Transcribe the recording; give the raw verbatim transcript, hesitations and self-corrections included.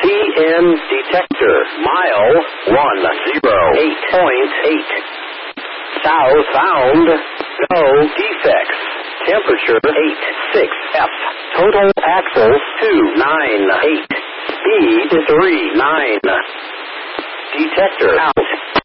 N detector. Mile one zero eight point eight. South found. No defects. Temperature eight six F. Total axles two nine eight. Speed three nine. Detector out.